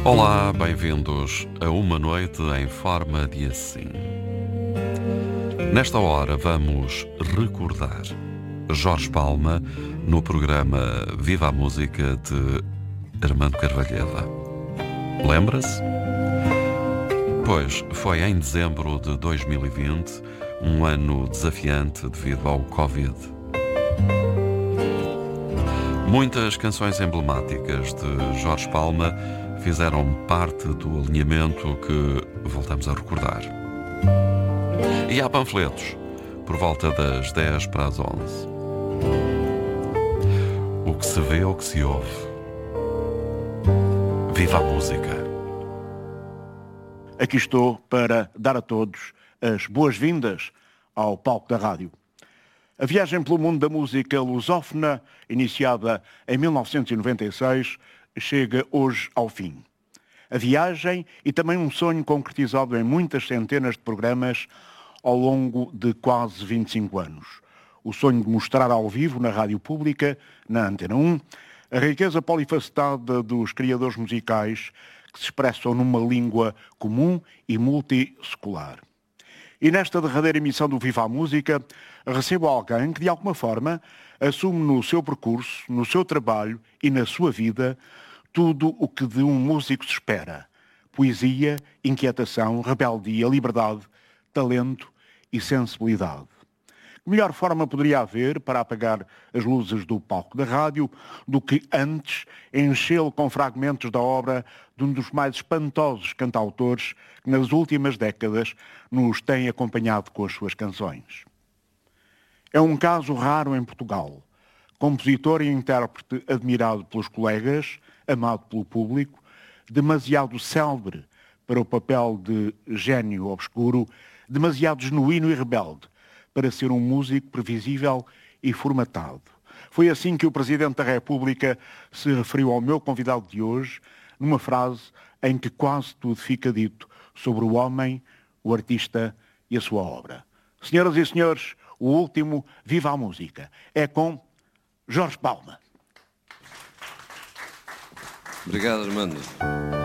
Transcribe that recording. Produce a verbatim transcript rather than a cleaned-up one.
Olá, bem-vindos a uma noite em forma de assim. Nesta hora vamos recordar Jorge Palma no programa Viva a Música de Armando Carvalheda. Lembra-se? Pois, foi em dezembro de dois mil e vinte, um ano desafiante devido ao Covid. Muitas canções emblemáticas de Jorge Palma fizeram parte do alinhamento que voltamos a recordar. E há panfletos, por volta das dez para as onze. O que se vê, o que se ouve. Viva a música! Aqui estou para dar a todos as boas-vindas ao palco da rádio. A viagem pelo mundo da música lusófona, iniciada em mil novecentos e noventa e seis, chega hoje ao fim. A viagem e também um sonho concretizado em muitas centenas de programas ao longo de quase vinte e cinco anos. O sonho de mostrar ao vivo na rádio pública, na Antena um, a riqueza polifacetada dos criadores musicais que se expressam numa língua comum e multissecular. E nesta derradeira emissão do Viva a Música, recebo alguém que, de alguma forma, assume no seu percurso, no seu trabalho e na sua vida tudo o que de um músico se espera. Poesia, inquietação, rebeldia, liberdade, talento e sensibilidade. Que melhor forma poderia haver para apagar as luzes do palco da rádio do que antes enchê-lo com fragmentos da obra de um dos mais espantosos cantautores que nas últimas décadas nos tem acompanhado com as suas canções. É um caso raro em Portugal. Compositor e intérprete admirado pelos colegas, amado pelo público, demasiado célebre para o papel de gênio obscuro, demasiado genuíno e rebelde para ser um músico previsível e formatado. Foi assim que o Presidente da República se referiu ao meu convidado de hoje, numa frase em que quase tudo fica dito sobre o homem, o artista e a sua obra. Senhoras e senhores, o último Viva a Música é com Jorge Palma. Obrigado, Armando.